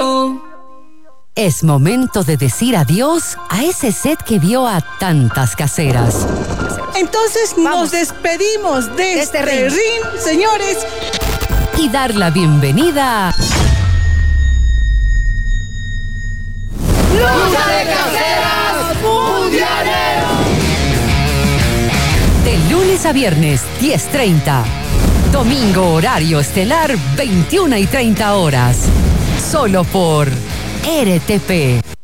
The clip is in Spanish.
Río. Es momento de decir adiós a ese set que vio a tantas caseras. Entonces nos despedimos de este ring, señores. Y dar la bienvenida a... ¡Lucha de Caseras Mundialero! De lunes a viernes, 10:30. Domingo, horario estelar, 21:30 horas. Solo por RTP.